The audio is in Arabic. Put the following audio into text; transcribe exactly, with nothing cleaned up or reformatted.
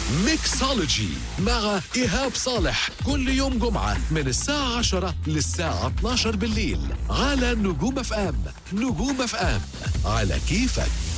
ميكسولوجي مع إيهاب صالح كل يوم جمعة من الساعة عشرة للساعة اثنا عشر بالليل على نجوم اف ام. نجوم اف ام على كيفك.